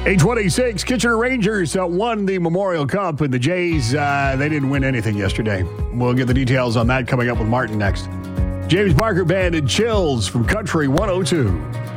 826, Kitchener Rangers won the Memorial Cup, and the Jays, they didn't win anything yesterday. We'll get the details on that coming up with Martin next. James Barker Band and Chills from Country 102.